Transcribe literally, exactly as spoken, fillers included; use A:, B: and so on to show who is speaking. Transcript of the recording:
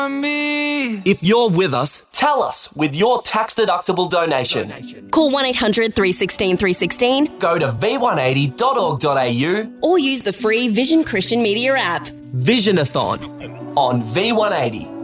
A: If you're with us, tell us with your tax-deductible donation.
B: Call one eight hundred three one six three one six.
A: Go to v one eighty dot org dot a u
B: or use the free Vision Christian Media app.
A: Visionathon on V one eighty.